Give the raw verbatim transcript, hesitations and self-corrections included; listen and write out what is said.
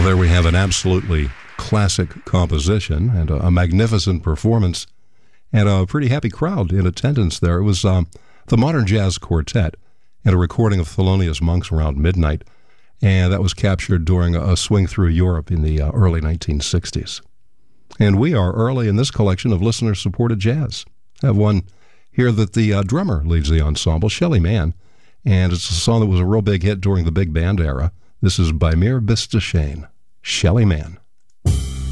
Well, there we have an absolutely classic composition and a, a magnificent performance and a pretty happy crowd in attendance there. It was um, the Modern Jazz Quartet and a recording of Thelonious Monk's around midnight, and that was captured during a, a swing through Europe in the uh, early nineteen sixties. And we are early in this collection of listener-supported jazz. I have one here that the uh, drummer leads the ensemble, Shelly Manne, and it's a song that was a real big hit during the big band era. This is By Mir Bistashane, Shelly Manne.